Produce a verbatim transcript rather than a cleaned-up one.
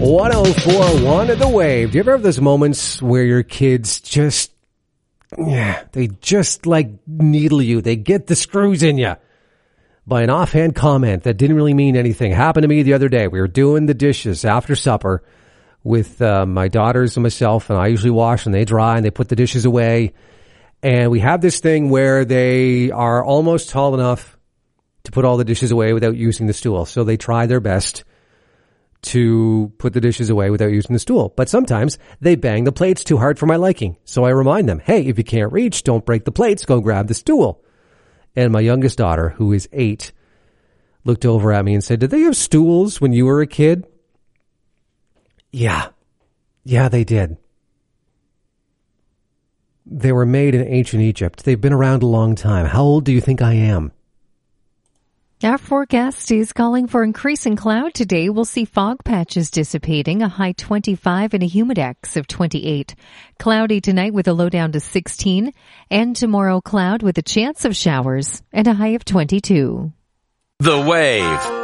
one oh four point one The Wave. Do you ever have those moments where your kids just, yeah, they just like needle you? They get the screws in you by an offhand comment that didn't really mean anything. Happened to me the other day. We were doing the dishes after supper with uh, my daughters and myself, and I usually wash and they dry and they put the dishes away. And we have this thing where they are almost tall enough to put all the dishes away without using the stool. So they try their best to put the dishes away without using the stool. But sometimes they bang the plates too hard for my liking. So I remind them, hey, if you can't reach, don't break the plates, go grab the stool. And my youngest daughter, who is eight, looked over at me and said, did they have stools when you were a kid? Yeah. Yeah, they did. They were made in ancient Egypt. They've been around a long time. How old do you think I am? Our forecast is calling for increasing cloud today. We'll see fog patches dissipating, a high twenty-five and a humidex of twenty-eight. Cloudy tonight with a low down to sixteen, and tomorrow cloud with a chance of showers and a high of twenty-two. The Wave.